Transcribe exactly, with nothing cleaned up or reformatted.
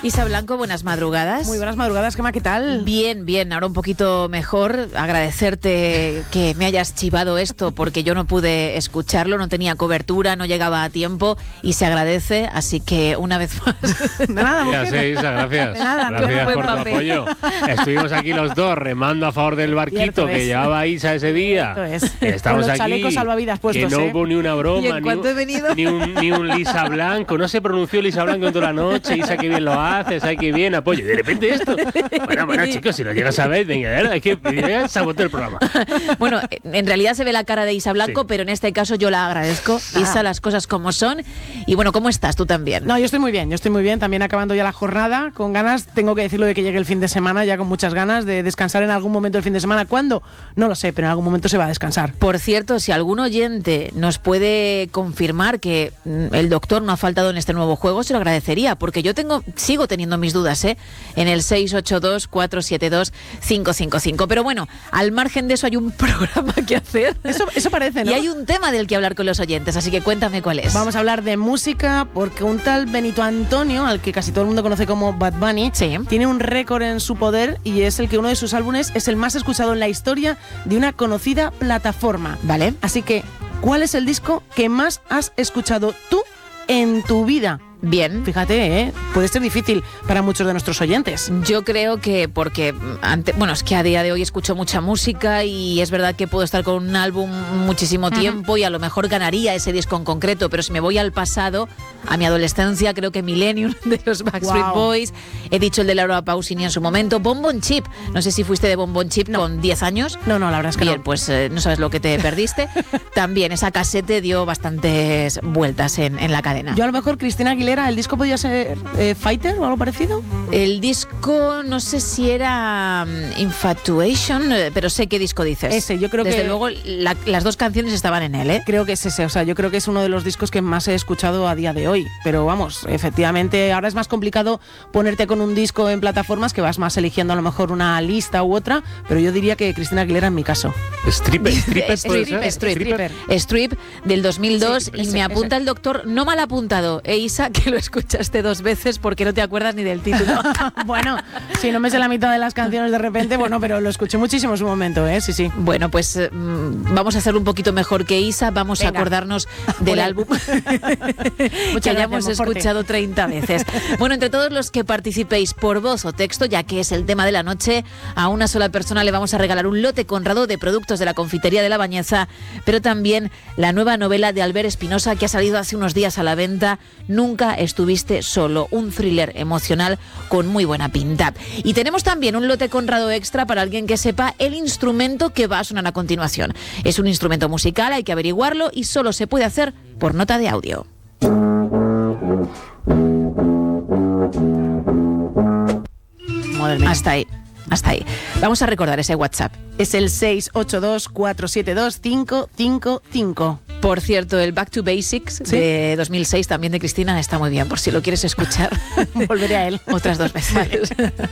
Isa Blanco, buenas madrugadas. Muy buenas madrugadas, Gemma, ¿qué tal? Bien, bien, ahora un poquito mejor. Agradecerte que me hayas chivado esto porque yo no pude escucharlo, no tenía cobertura, no llegaba a tiempo y se agradece, así que una vez más. De nada, mujer. Ya sé, Isa, gracias. De nada, gracias buen por tu papel. apoyo. Estuvimos aquí los dos remando a favor del barquito Cierto que es. llevaba Isa ese día. Cierto es. Estamos Con los aquí. chalecos salvavidas puestos, que no ¿eh? hubo ni una broma, Y en ni, cuanto un, he venido- ni, un, ni un Lisa Blanco. No se pronunció Lisa Blanco en toda la noche. Isa, qué bien lo haces, ay, qué bien, apoyo. Y de repente esto. Bueno, bueno, chicos, si lo llegas a ver, venga, hay que sabotear el programa. Bueno, en realidad se ve la cara de Isa Blanco, Sí. pero en este caso yo la agradezco. Isa, las cosas como son. Y bueno, ¿cómo estás tú también? No, yo estoy muy bien, yo estoy muy bien, también acabando ya la jornada, con ganas, tengo que decirlo de que llegue el fin de semana, ya con muchas ganas de descansar en algún momento el fin de semana. ¿Cuándo? No lo sé, pero en algún momento se va a descansar. Por cierto, si algún oyente nos puede confirmar que mm, el doctor no ha faltado en este nuevo juego, se lo agradecería, porque yo tengo, sigo teniendo mis dudas, ¿eh? En el seis ocho dos, cuatro siete dos, cinco cinco cinco. Pero bueno, al margen de eso hay un programa que hacer. Eso, eso parece, ¿no? Y hay un tema del que hablar con los oyentes, así que cuéntame cuál es. Vamos a hablar de música porque un tal Benito Antonio, al que casi todo el mundo conoce como Bad Bunny, Sí. tiene un récord en su poder y es el que uno de sus álbumes es el más escuchado en la historia de una conocida plataforma. Vale. Así que, ¿cuál es el disco que más has escuchado tú en tu vida? Bien. Fíjate, ¿eh? Puede ser difícil para muchos de nuestros oyentes. Yo creo que porque ante, bueno, es que a día de hoy escucho mucha música y es verdad que puedo estar con un álbum muchísimo tiempo y a lo mejor ganaría ese disco en concreto, pero si me voy al pasado, a mi adolescencia, creo que Millennium de los Backstreet Wow. Boys, he dicho el de Laura Pausini en su momento, Bon Bon Chip, no sé si fuiste de Bon Bon Chip con diez años. No, no, la verdad es que Bien, no. pues eh, no sabes lo que te perdiste. También esa casete dio bastantes vueltas en, en la cadena. Yo a lo mejor, Cristina Aguilera, el disco podía ser eh, Fighter o algo parecido. El disco, no sé si era um, Infatuation, eh, pero sé qué disco dices. Ese, yo creo Desde que- luego, la- las dos canciones estaban en él, ¿eh? Creo que es ese, o sea, yo creo que es uno de los discos que más he escuchado a día de hoy. Pero vamos, efectivamente, ahora es más complicado ponerte con un disco en plataformas que vas más eligiendo a lo mejor una lista u otra, pero yo diría que Cristina Aguilera en mi caso. Stripper, stripper, puede Strip, ser. Strip, Stripper. Strip del dos mil dos Sí, y ese, me apunta ese. el doctor, no mal apuntado, eh, Isa, que lo escuchaste dos veces porque no te acuerdas ni del título. Bueno, si no me sé la mitad de las canciones de repente, bueno, pero lo escuché muchísimo en su momento, ¿eh? Sí, sí. Bueno, pues eh, mm, vamos a hacerlo un poquito mejor que Isa, vamos Venga. a acordarnos del Ole. álbum que Muchas hayamos gracias, Monforte. escuchado treinta veces. Bueno, entre todos los que participéis por voz o texto, ya que es el tema de la noche, a una sola persona le vamos a regalar un lote conrado de productos de la confitería de La Bañeza, pero también la nueva novela de Albert Espinosa que ha salido hace unos días a la venta, Nunca estuviste solo, un thriller emocional con muy buena pinta. Y tenemos también un lote conrado extra para alguien que sepa el instrumento que va a sonar a continuación. Es un instrumento musical, hay que averiguarlo y solo se puede hacer por nota de audio. Madre mía. Hasta ahí, hasta ahí. Vamos a recordar ese WhatsApp. Es el seis ocho dos, cuatro siete dos, cinco cinco cinco. Por cierto, el Back to Basics ¿Sí? de dos mil seis, también de Cristina, está muy bien, por si lo quieres escuchar Volveré a él. otras dos veces.